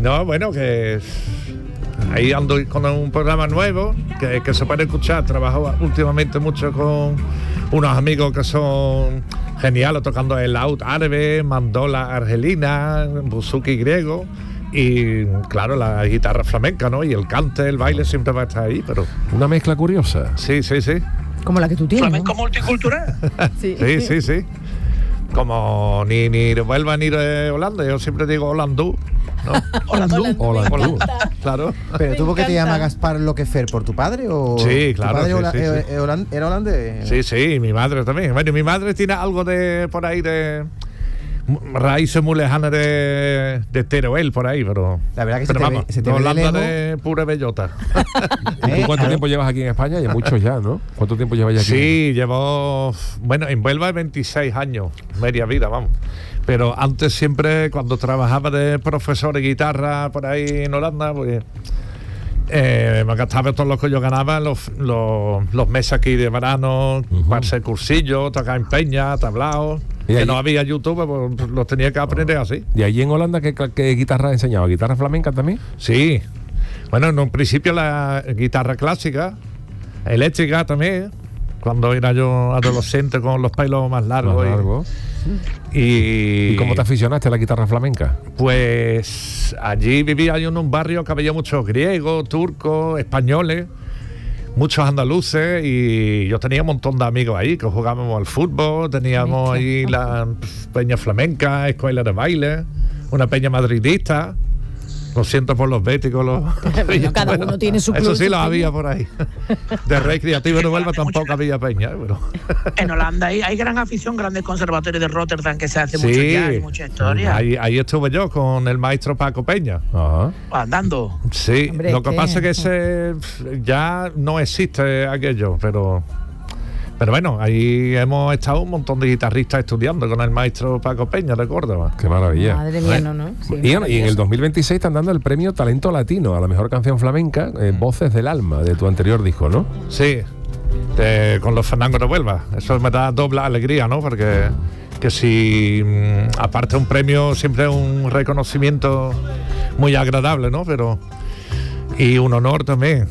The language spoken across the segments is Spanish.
No, bueno, que ahí ando con un programa nuevo que se puede escuchar. Trabajo últimamente mucho con unos amigos que son geniales, tocando el laúd árabe, mandola argelina, buzuki griego y, claro, la guitarra flamenca, ¿no? Y el cante, el baile siempre va a estar ahí, pero... Una mezcla curiosa. Sí. Como la que tú tienes, flamenco, ¿no? Multicultural. Sí. Como ni de Huelva ni de Holanda, yo siempre digo holandú, ¿no? Holandú. Claro. Pero tú, ¿por qué te llamas Gaspar Loquefer? ¿Por tu padre o...? Sí, claro. ¿Tu padre era holandés? Sí, mi madre también. Bueno, mi madre tiene algo de por ahí de raíces muy lejanas de Teruel por ahí, pero la verdad que se te ve Holanda de pura bellota. ¿Y tú cuánto tiempo llevas aquí en España? Ya muchos ya, ¿no? ¿Cuánto tiempo llevas ya aquí? Sí, llevo, bueno, en Huelva 26 años, media vida, vamos. Pero antes siempre, cuando trabajaba de profesor de guitarra por ahí en Holanda, pues me gastaba todo lo que yo ganaba los meses aquí de verano, para hacer cursillos, tocar en peña, tablaos. Que no había YouTube, pues los tenía que aprender así. ¿Y allí en Holanda qué guitarra enseñaba? ¿Guitarra flamenca también? Sí. Bueno, en un principio la guitarra clásica, eléctrica también, cuando era yo adolescente con los pelos más largos. ¿Y cómo te aficionaste a la guitarra flamenca? Pues allí vivía yo en un barrio que había muchos griegos, turcos, españoles, muchos andaluces, y yo tenía un montón de amigos ahí que jugábamos al fútbol, teníamos ahí la peña flamenca, escuela de baile, una peña madridista. Lo siento por los béticos. Bueno, cada uno tiene su club. Eso sí lo había por ahí. De recreativo de Huelva tampoco había peña. Pero... En Holanda hay gran afición, grandes conservatorios de Rotterdam que se hace mucho ya, hay mucha historia. Ahí estuve yo con el maestro Paco Peña. Andando. Sí, hombre, lo que pasa es que ya no existe aquello, pero bueno, ahí hemos estado un montón de guitarristas estudiando con el maestro Paco Peña de Córdoba. Qué maravilla. Madre mía, ¿no? Sí, y en el 2026 están dando el premio Talento Latino a la mejor canción flamenca, Voces del Alma, de tu anterior disco, ¿no? Sí, con los fandangos de Huelva. Eso me da doble alegría, ¿no? Porque que si, aparte un premio, siempre es un reconocimiento muy agradable, ¿no? Pero y un honor también.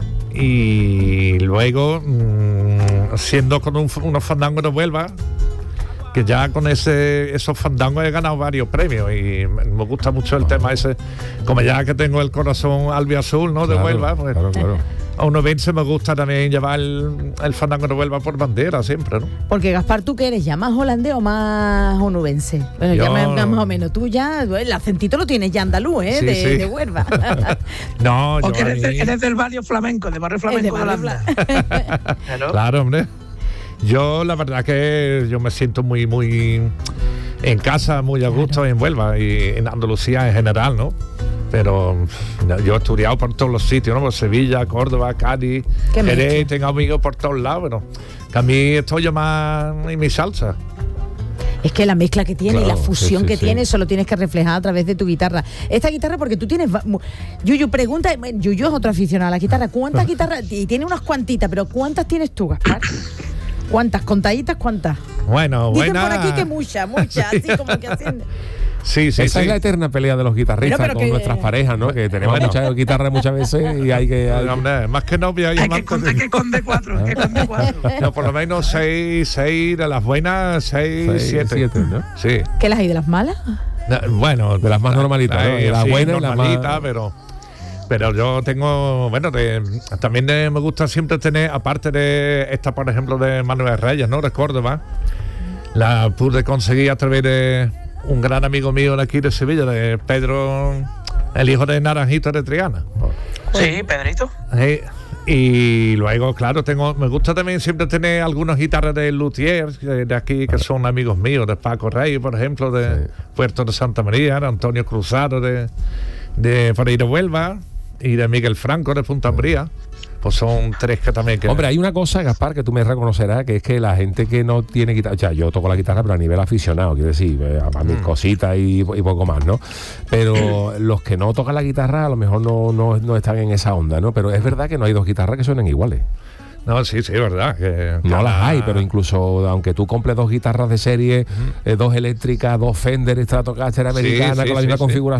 Y luego siendo con unos fandangos de Huelva, que ya con esos fandangos he ganado varios premios, y me gusta mucho el tema ese, como ya que tengo el corazón albiazul, ¿no? De Huelva, pues claro. A unos 20 me gusta también llevar el fandango de Huelva por bandera siempre, ¿no? Porque Gaspar, ¿tú qué eres? ¿Ya más holandés o más onubense? Bueno, ya más o menos. Tú ya, el acentito lo tienes ya andaluz, Sí. de Huelva. No, yo eres del barrio flamenco, del barrio flamenco de Holanda. Claro, hombre. Yo la verdad que yo me siento muy en casa, muy a gusto en Huelva y en Andalucía en general, ¿no? Pero yo he estudiado por todos los sitios, ¿no? Por Sevilla, Córdoba, Cádiz, Jerez, tengo amigos por todos lados, pero que a mí estoy yo más en mi salsa. Es que la mezcla que tiene, claro, y la fusión que tiene, eso lo tienes que reflejar a través de tu guitarra. Esta guitarra, porque tú tienes... Yuyu pregunta, Yuyu es otro aficionado a la guitarra. ¿Cuántas guitarras? Y tiene unas cuantitas, pero ¿cuántas tienes tú, Gaspar? ¿Cuántas? ¿Contaditas cuántas? Bueno, dicen buena... por aquí que muchas, así como que haciendo... Sí. Esa es la eterna pelea de los guitarristas con nuestras parejas, ¿no? Que tenemos muchas guitarras muchas veces y hay que... Hombre, más que novia hay que conde cuatro. No, por lo menos 6 de las buenas, 7, ¿no? Sí. ¿Qué las hay de las malas? No, bueno, de las más normalitas, ¿no? De las buenas y las más... Pero yo tengo, bueno, también me gusta siempre tener, aparte de esta, por ejemplo, de Manuel Reyes, ¿no? De Córdoba, la pude conseguir a través de un gran amigo mío de aquí de Sevilla, de Pedro, el hijo de Naranjito de Triana. Sí, Pedrito. Y luego, claro, me gusta también siempre tener algunas guitarras de luthier de aquí, que son amigos míos, de Paco Rey, por ejemplo, de Puerto de Santa María, de Antonio Cruzado, de por ahí de Huelva, y de Miguel Franco de Punta Bría. Pues son 3 que también... Hombre, hay una cosa, Gaspar, que tú me reconocerás, que es que la gente que no tiene guitarra... O sea, yo toco la guitarra, pero a nivel aficionado, quiero decir, a mis cositas y poco más, ¿no? Pero los que no tocan la guitarra a lo mejor no están en esa onda, ¿no? Pero es verdad que no hay 2 guitarras que suenen iguales. No, sí, es verdad. Que no las hay, pero incluso aunque tú compres 2 guitarras de serie, 2 eléctricas, 2 Fender Stratocaster americanas con la misma configuración,